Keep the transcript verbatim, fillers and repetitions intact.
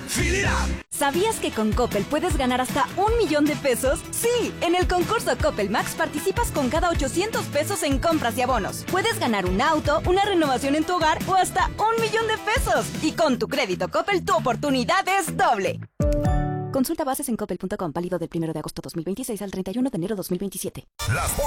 Fill it up. ¿Sabías que con Coppel puedes ganar hasta un millón de pesos? Sí, en el concurso Coppel Max participas con cada ochocientos pesos en compras y abonos. Puedes ganar un auto, una renovación en tu hogar o hasta un millón de pesos. Y con tu crédito Coppel, tu oportunidad es doble. Consulta bases en coppel punto com, válido del primero de agosto dos mil veintiséis al treinta y uno de enero dos mil veintisiete. Las